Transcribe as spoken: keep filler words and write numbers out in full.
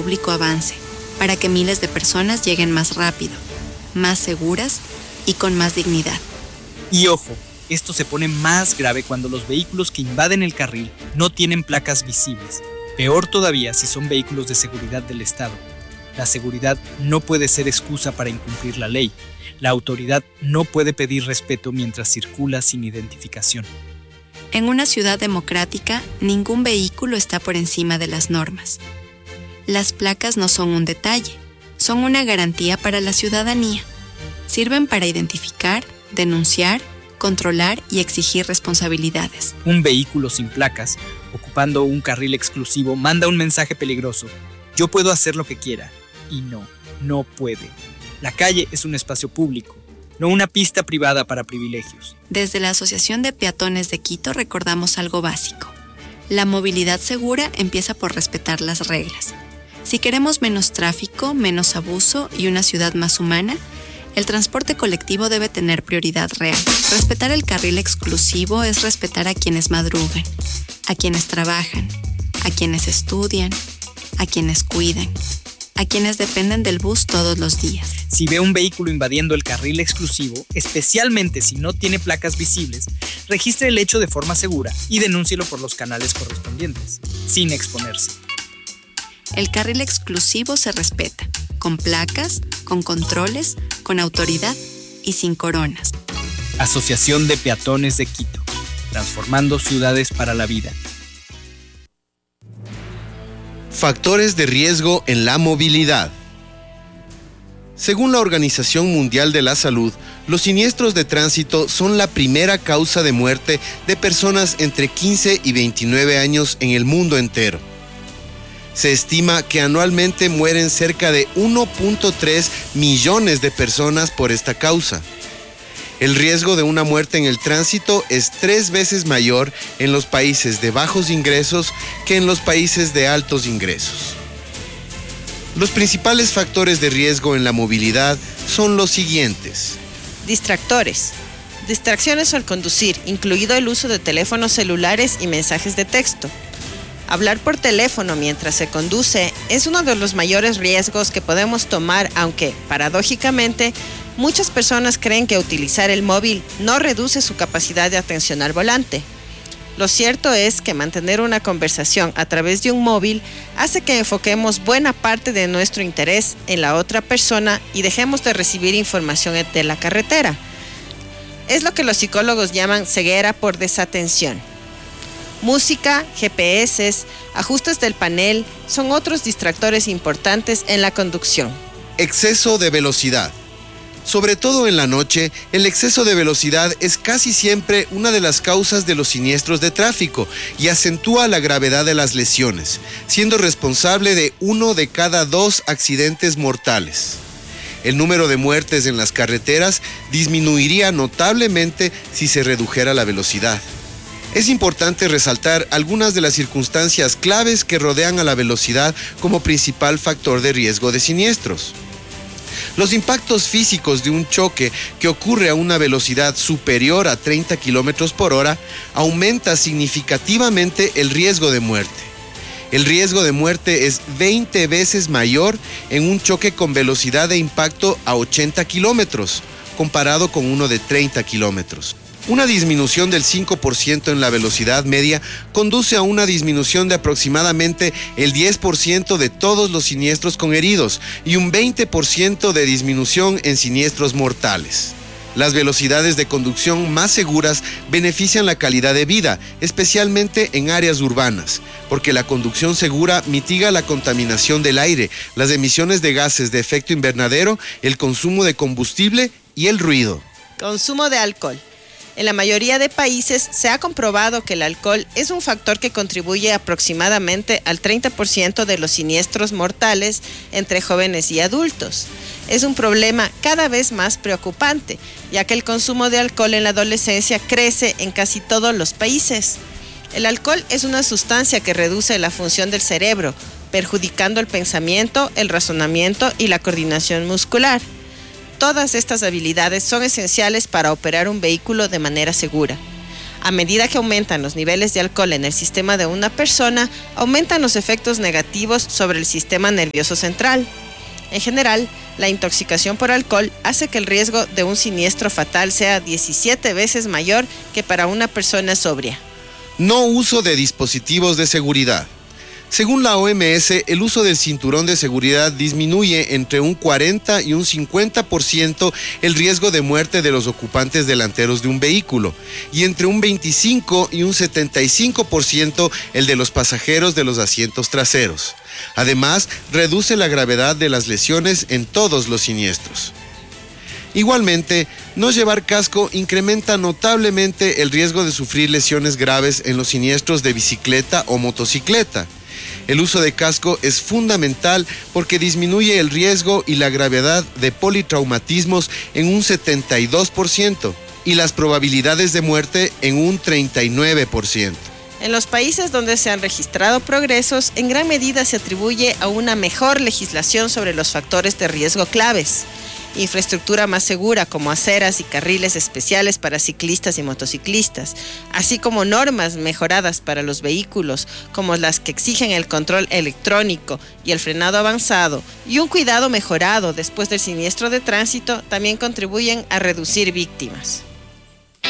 público avance, para que miles de personas lleguen más rápido, más seguras y con más dignidad. Y ojo, esto se pone más grave cuando los vehículos que invaden el carril no tienen placas visibles. Peor todavía si son vehículos de seguridad del Estado. La seguridad no puede ser excusa para incumplir la ley. La autoridad no puede pedir respeto mientras circula sin identificación. En una ciudad democrática, ningún vehículo está por encima de las normas. Las placas no son un detalle, son una garantía para la ciudadanía. Sirven para identificar, denunciar, controlar y exigir responsabilidades. Un vehículo sin placas, ocupando un carril exclusivo, manda un mensaje peligroso. Yo puedo hacer lo que quiera. Y no, no puede. La calle es un espacio público, no una pista privada para privilegios. Desde la Asociación de Peatones de Quito recordamos algo básico. La movilidad segura empieza por respetar las reglas. Si queremos menos tráfico, menos abuso y una ciudad más humana, el transporte colectivo debe tener prioridad real. Respetar el carril exclusivo es respetar a quienes madrugan, a quienes trabajan, a quienes estudian, a quienes cuidan, a quienes dependen del bus todos los días. Si ve un vehículo invadiendo el carril exclusivo, especialmente si no tiene placas visibles, registre el hecho de forma segura y denúncielo por los canales correspondientes, sin exponerse. El carril exclusivo se respeta, con placas, con controles, con autoridad y sin coronas. Asociación de Peatones de Quito, transformando ciudades para la vida. Factores de riesgo en la movilidad. Según la Organización Mundial de la Salud, los siniestros de tránsito son la primera causa de muerte de personas entre quince y veintinueve años en el mundo entero. Se estima que anualmente mueren cerca de uno punto tres millones de personas por esta causa. El riesgo de una muerte en el tránsito es tres veces mayor en los países de bajos ingresos que en los países de altos ingresos. Los principales factores de riesgo en la movilidad son los siguientes. Distractores. Distracciones al conducir, incluido el uso de teléfonos celulares y mensajes de texto. Hablar por teléfono mientras se conduce es uno de los mayores riesgos que podemos tomar, aunque, paradójicamente, muchas personas creen que utilizar el móvil no reduce su capacidad de atención al volante. Lo cierto es que mantener una conversación a través de un móvil hace que enfoquemos buena parte de nuestro interés en la otra persona y dejemos de recibir información de la carretera. Es lo que los psicólogos llaman ceguera por desatención. Música, G P S, ajustes del panel son otros distractores importantes en la conducción. Exceso de velocidad. Sobre todo en la noche, el exceso de velocidad es casi siempre una de las causas de los siniestros de tráfico y acentúa la gravedad de las lesiones, siendo responsable de uno de cada dos accidentes mortales. El número de muertes en las carreteras disminuiría notablemente si se redujera la velocidad. Es importante resaltar algunas de las circunstancias claves que rodean a la velocidad como principal factor de riesgo de siniestros. Los impactos físicos de un choque que ocurre a una velocidad superior a treinta kilómetros por hora aumenta significativamente el riesgo de muerte. El riesgo de muerte es veinte veces mayor en un choque con velocidad de impacto a ochenta kilómetros, comparado con uno de treinta kilómetros. Una disminución del cinco por ciento en la velocidad media conduce a una disminución de aproximadamente el diez por ciento de todos los siniestros con heridos y un veinte por ciento de disminución en siniestros mortales. Las velocidades de conducción más seguras benefician la calidad de vida, especialmente en áreas urbanas, porque la conducción segura mitiga la contaminación del aire, las emisiones de gases de efecto invernadero, el consumo de combustible y el ruido. Consumo de alcohol. En la mayoría de países se ha comprobado que el alcohol es un factor que contribuye aproximadamente al treinta por ciento de los siniestros mortales entre jóvenes y adultos. Es un problema cada vez más preocupante, ya que el consumo de alcohol en la adolescencia crece en casi todos los países. El alcohol es una sustancia que reduce la función del cerebro, perjudicando el pensamiento, el razonamiento y la coordinación muscular. Todas estas habilidades son esenciales para operar un vehículo de manera segura. A medida que aumentan los niveles de alcohol en el sistema de una persona, aumentan los efectos negativos sobre el sistema nervioso central. En general, la intoxicación por alcohol hace que el riesgo de un siniestro fatal sea diecisiete veces mayor que para una persona sobria. No uso de dispositivos de seguridad. Según la O M S, el uso del cinturón de seguridad disminuye entre un cuarenta y un cincuenta por ciento el riesgo de muerte de los ocupantes delanteros de un vehículo y entre un veinticinco y un setenta y cinco por ciento el de los pasajeros de los asientos traseros. Además, reduce la gravedad de las lesiones en todos los siniestros. Igualmente, no llevar casco incrementa notablemente el riesgo de sufrir lesiones graves en los siniestros de bicicleta o motocicleta. El uso de casco es fundamental porque disminuye el riesgo y la gravedad de politraumatismos en un setenta y dos por ciento y las probabilidades de muerte en un treinta y nueve por ciento. En los países donde se han registrado progresos, en gran medida se atribuye a una mejor legislación sobre los factores de riesgo claves. Infraestructura más segura como aceras y carriles especiales para ciclistas y motociclistas, así como normas mejoradas para los vehículos, como las que exigen el control electrónico y el frenado avanzado, y un cuidado mejorado después del siniestro de tránsito, también contribuyen a reducir víctimas.